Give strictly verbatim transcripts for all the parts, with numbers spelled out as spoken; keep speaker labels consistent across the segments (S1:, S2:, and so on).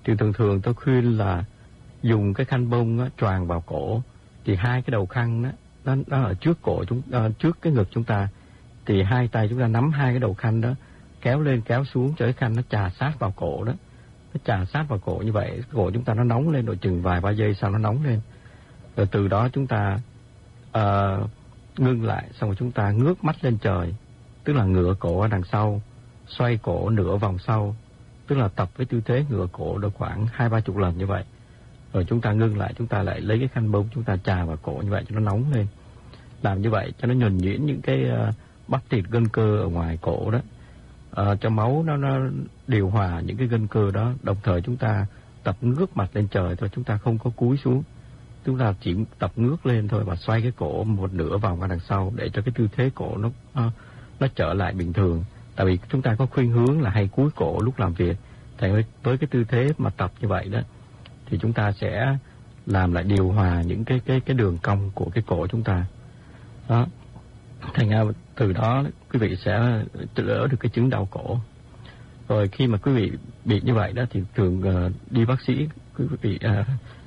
S1: thì thường thường tôi khuyên là dùng cái khăn bông á, choàng vào cổ, thì hai cái đầu khăn đó, nó nó ở trước cổ chúng uh, trước cái ngực chúng ta, thì hai tay chúng ta nắm hai cái đầu khăn đó, kéo lên kéo xuống cho cái khăn nó chà sát vào cổ đó, nó chà sát vào cổ như vậy, cổ chúng ta nó nóng lên, độ chừng vài ba giây sau nó nóng lên, rồi từ đó chúng ta uh, ngưng lại, xong rồi chúng ta ngước mắt lên trời, tức là ngửa cổ ở đằng sau, xoay cổ nửa vòng sau, tức là tập với tư thế ngửa cổ được khoảng hai ba chục lần như vậy. Rồi chúng ta ngưng lại, chúng ta lại lấy cái khăn bông chúng ta chà vào cổ như vậy cho nó nóng lên. Làm như vậy cho nó nhuần nhuyễn những cái uh, bắp thịt gân cơ ở ngoài cổ đó, uh, cho máu nó nó điều hòa những cái gân cơ đó. Đồng thời chúng ta tập ngước mặt lên trời thôi, chúng ta không có cúi xuống, chúng ta chỉ tập ngước lên thôi và xoay cái cổ một nửa vòng ra đằng sau để cho cái tư thế cổ nó uh, nó trở lại bình thường. Tại vì chúng ta có khuynh hướng là hay cúi cổ lúc làm việc, thì với cái tư thế mà tập như vậy đó thì chúng ta sẽ làm lại điều hòa những cái cái cái đường cong của cái cổ chúng ta. Đó. Thành ra từ đó quý vị sẽ đỡ được cái chứng đau cổ. Rồi khi mà quý vị bị như vậy đó thì thường uh, đi bác sĩ, quý vị uh,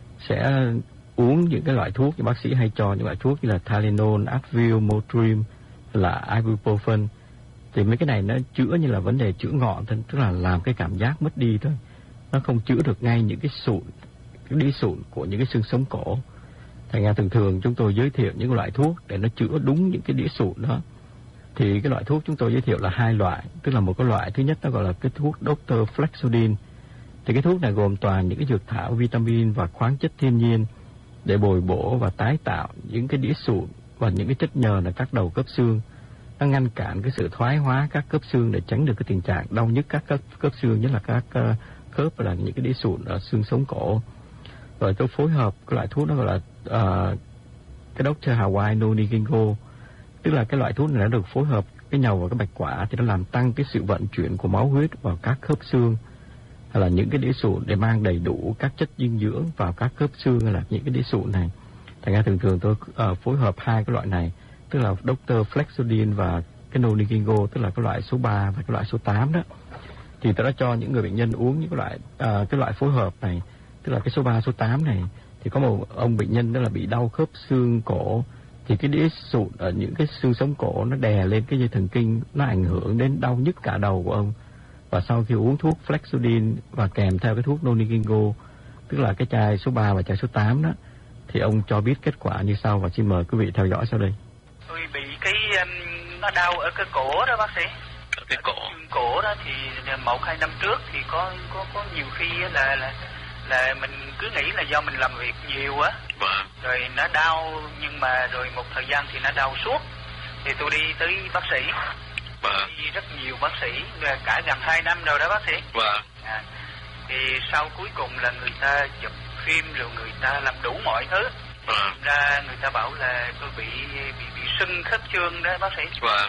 S1: sẽ uống những cái loại thuốc như bác sĩ hay cho, những loại thuốc như là Tylenol, Advil, Motrin, là Ibuprofen. Thì mấy cái này nó chữa như là vấn đề chữa ngọn thôi, tức là làm cái cảm giác mất đi thôi. Nó không chữa được ngay những cái sụn, cái đi sụn của những cái xương sống cổ. Thành ra thường thường chúng tôi giới thiệu những loại thuốc để nó chữa đúng những cái đĩa sụn đó. Thì cái loại thuốc chúng tôi giới thiệu là hai loại, tức là một cái loại thứ nhất nó gọi là cái thuốc doctor Flexodin. Thì cái thuốc này gồm toàn những cái dược thảo, vitamin và khoáng chất thiên nhiên để bồi bổ và tái tạo những cái đĩa sụn và những cái chất nhờn ở các đầu khớp xương. Nó ngăn cản cái sự thoái hóa các khớp xương để tránh được cái tình trạng đau nhức các khớp, khớp xương, nhất là các uh, khớp và là những cái đĩa sụn ở xương sống cổ. Rồi tôi phối hợp cái loại thuốc đó gọi là uh, cái doctor Hawaii Noni Ginkgo, tức là cái loại thuốc này nó được phối hợp với nhau vào cái bạch quả, thì nó làm tăng cái sự vận chuyển của máu huyết vào các khớp xương hay là những cái đĩa sụn để mang đầy đủ các chất dinh dưỡng vào các khớp xương hay là những cái đĩa sụn này. Thành ra thường thường tôi uh, phối hợp hai cái loại này, tức là doctor Flexodin và cái Noni Ginkgo, tức là cái loại số ba và cái loại số tám đó. Thì tôi đã cho những người bệnh nhân uống những cái loại uh, cái loại phối hợp này, tức là cái số ba, số tám này. Thì có một ông bệnh nhân đó là bị đau khớp xương cổ, thì cái đĩa sụn ở những cái xương sống cổ nó đè lên cái dây thần kinh, nó ảnh hưởng đến đau nhức cả đầu của ông. Và sau khi uống thuốc Flexodin và kèm theo cái thuốc Noni Ginkgo, tức là cái chai số ba và chai số tám đó, thì ông cho biết kết quả như sau, và xin mời quý vị theo dõi sau đây.
S2: Tôi bị cái um, nó đau ở cái cổ đó bác sĩ.
S3: Ở cái cổ.
S2: Ở cổ đó thì một hai năm trước thì có có có nhiều khi là là là mình cứ nghĩ là do mình làm việc nhiều á.
S3: Vâng.
S2: Rồi nó đau, nhưng mà rồi một thời gian thì nó đau suốt. Thì tôi đi tới bác sĩ.
S3: Vâng.
S2: Đi rất nhiều bác sĩ, cả gần hai năm rồi đó bác sĩ.
S3: Vâng.
S2: À, thì sau cuối cùng là người ta chụp phim rồi người ta làm đủ mọi thứ.
S3: Vâng.
S2: Ra người ta bảo là tôi bị bị bị sưng khớp xương đó bác sĩ.
S3: Vâng.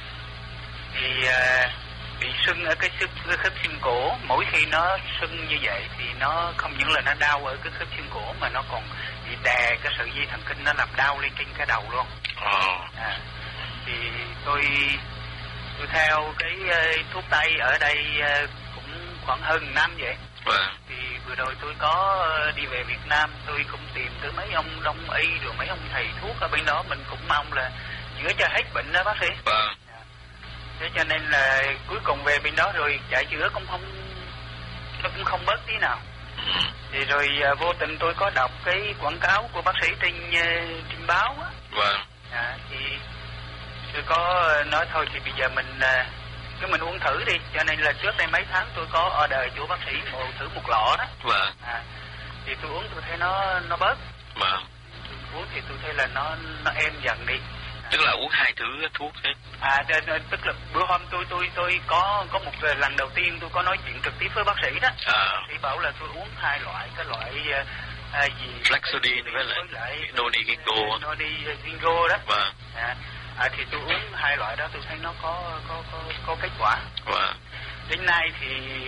S2: Thì à, bị sưng ở cái khớp khớp xương cổ, mỗi khi nó sưng như vậy thì nó không những là nó đau ở cái khớp xương cổ mà nó còn bị đè cái sợi dây thần kinh, nó làm đau lên trên cái đầu luôn.
S3: Oh.
S2: À, thì tôi tôi theo cái uh, thuốc tây ở đây uh, cũng khoảng hơn năm vậy.
S3: Vâng.
S2: Thì vừa rồi tôi có uh, đi về Việt Nam, tôi cũng tìm tới mấy ông đông y rồi mấy ông thầy thuốc ở bên đó, mình cũng mong là chữa cho hết bệnh đó bác sĩ.
S3: Vâng.
S2: Thế cho nên là cuối cùng về bên đó rồi chạy chữa cũng không, nó cũng không bớt tí nào.
S3: Ừ.
S2: Thì rồi uh, vô tình tôi có đọc cái quảng cáo của bác sĩ trên uh, trên báo á.
S3: Vâng.
S2: À, thì tôi có nói thôi thì bây giờ mình uh, cứ mình uống thử đi, cho nên là trước đây mấy tháng tôi có order chỗ bác sĩ một thử một lọ đó.
S3: Vâng.
S2: À, thì tôi uống tôi thấy nó nó bớt.
S3: Vâng.
S2: Tôi uống thì tôi thấy là nó nó êm dần đi.
S3: Tức là uống hai thứ thuốc hết.
S2: À, tức là bữa hôm tôi tôi tôi có có một lần đầu tiên tôi có nói chuyện trực tiếp với bác sĩ đó.
S3: À.
S2: Bác sĩ bảo là tôi uống hai loại, cái loại à, gì
S3: Flexodin với lại, lại Noni Ginkgo.
S2: Noni Ginkgo đó.
S3: Vâng.
S2: À, à, thì tôi uống hai loại đó tôi thấy nó có có có có kết quả.
S3: Vâng.
S2: Đến nay thì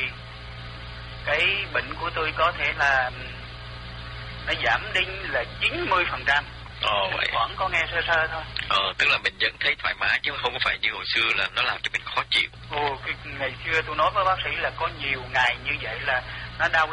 S2: cái bệnh của tôi có thể là nó giảm đến là chín mươi phần trăm.
S3: Ồ, vậy.
S2: Vẫn có nghe sơ sơ thôi.
S3: Ờ, tức là mình vẫn thấy thoải mái chứ không có phải như hồi xưa là nó làm cho mình khó chịu.
S2: Ồ, cái ngày xưa tôi nói với bác sĩ là có nhiều ngày như vậy là nó đau